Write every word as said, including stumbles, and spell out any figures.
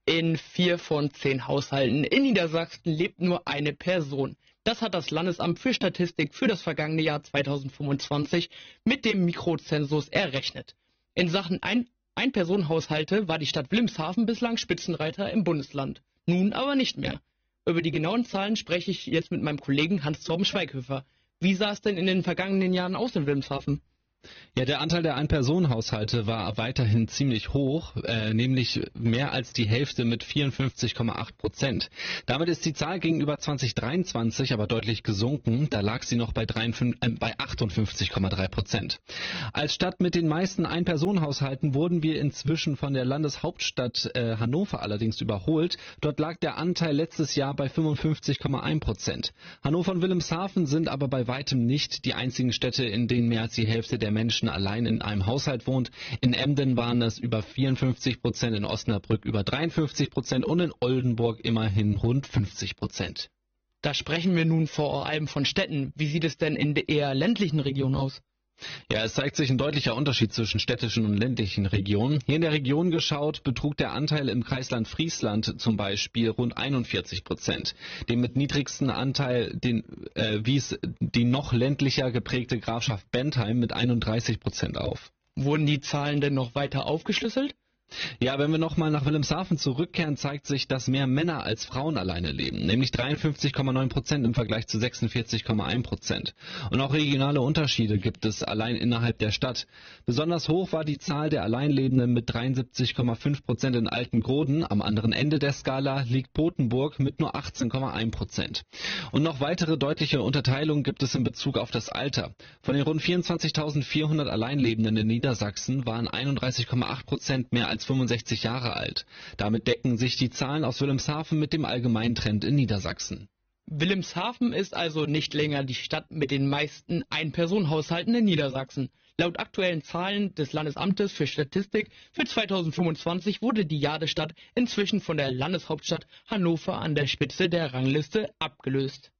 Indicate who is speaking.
Speaker 1: In vier von zehn Haushalten in Niedersachsen lebt nur eine Person. Das hat das Landesamt für Statistik für das vergangene Jahr zweitausendfünfundzwanzig mit dem Mikrozensus errechnet. In Sachen Ein- Ein-Personen-Haushalte war die Stadt Wilhelmshaven bislang Spitzenreiter im Bundesland. Nun aber nicht mehr. Über die genauen Zahlen spreche ich jetzt mit meinem Kollegen Hans-Torben Schweighöfer. Wie sah es denn in den vergangenen Jahren aus in Wilhelmshaven?
Speaker 2: Ja, der Anteil der Ein-Personen-Haushalte war weiterhin ziemlich hoch, äh, nämlich mehr als die Hälfte mit vierundfünfzig Komma acht Prozent. Damit ist die Zahl gegenüber zweitausenddreiundzwanzig aber deutlich gesunken. Da lag sie noch bei, dreiundfünfzig, äh, bei achtundfünfzig Komma drei Prozent. Als Stadt mit den meisten Ein-Personen-Haushalten wurden wir inzwischen von der Landeshauptstadt äh, Hannover allerdings überholt. Dort lag der Anteil letztes Jahr bei fünfundfünfzig Komma eins Prozent. Hannover und Wilhelmshaven sind aber bei weitem nicht die einzigen Städte, in denen mehr als die Hälfte der Menschen allein in einem Haushalt wohnt. In Emden waren es über vierundfünfzig Prozent, in Osnabrück über dreiundfünfzig Prozent und in Oldenburg immerhin rund fünfzig Prozent.
Speaker 1: Da sprechen wir nun vor allem von Städten. Wie sieht es denn in der eher ländlichen Region aus?
Speaker 2: Ja, es zeigt sich ein deutlicher Unterschied zwischen städtischen und ländlichen Regionen. Hier in der Region geschaut betrug der Anteil im Kreisland Friesland zum Beispiel rund einundvierzig Prozent. Den mit niedrigsten Anteil den, äh, wies die noch ländlicher geprägte Grafschaft Bentheim mit einunddreißig Prozent auf.
Speaker 1: Wurden die Zahlen denn noch weiter aufgeschlüsselt?
Speaker 2: Ja, wenn wir nochmal nach Wilhelmshaven zurückkehren, zeigt sich, dass mehr Männer als Frauen alleine leben, nämlich dreiundfünfzig Komma neun Prozent im Vergleich zu sechsundvierzig Komma eins Prozent. Und auch regionale Unterschiede gibt es allein innerhalb der Stadt. Besonders hoch war die Zahl der Alleinlebenden mit dreiundsiebzig Komma fünf Prozent in Altengroden. Am anderen Ende der Skala liegt Botenburg mit nur achtzehn Komma eins Prozent. Und noch weitere deutliche Unterteilungen gibt es in Bezug auf das Alter. Von den rund vierundzwanzigtausendvierhundert Alleinlebenden in Niedersachsen waren einunddreißig Komma acht Prozent mehr als fünfundsechzig Jahre alt. Damit decken sich die Zahlen aus Wilhelmshaven mit dem allgemeinen Trend in Niedersachsen.
Speaker 1: Wilhelmshaven ist also nicht länger die Stadt mit den meisten Ein-Personen-Haushalten in Niedersachsen. Laut aktuellen Zahlen des Landesamtes für Statistik für zweitausendfünfundzwanzig wurde die Jadestadt inzwischen von der Landeshauptstadt Hannover an der Spitze der Rangliste abgelöst.